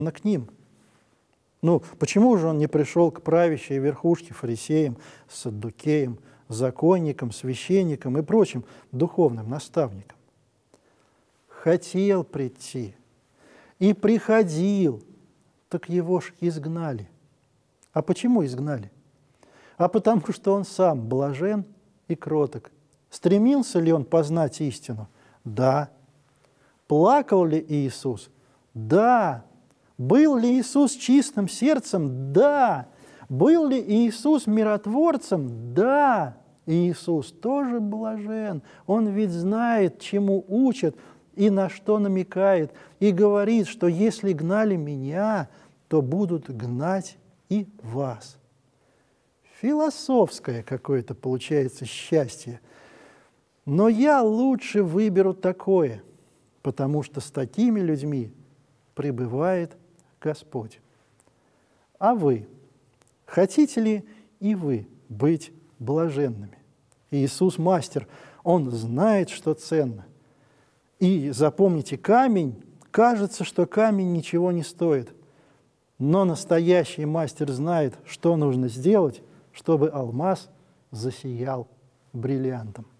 к ним. Ну, почему же он не пришел к правящей верхушке, фарисеям, саддукеям, законникам, священникам и прочим духовным наставникам? Хотел прийти и приходил, так его ж изгнали. А почему изгнали? А потому что он сам блажен и кроток. Стремился ли он познать истину? Да. Плакал ли Иисус? Да. Был ли Иисус чистым сердцем? Да. Был ли Иисус миротворцем? Да. Иисус тоже блажен. Он ведь знает, чему учат и на что намекает. И говорит, что если гнали меня, то будут гнать и вас. Философское какое-то получается счастье. Но я лучше выберу такое, потому что с такими людьми пребывает Господь. А вы, хотите ли и вы быть блаженными? Иисус мастер, Он знает, что ценно. И запомните, камень, кажется, что камень ничего не стоит, но настоящий мастер знает, что нужно сделать, чтобы алмаз засиял бриллиантом.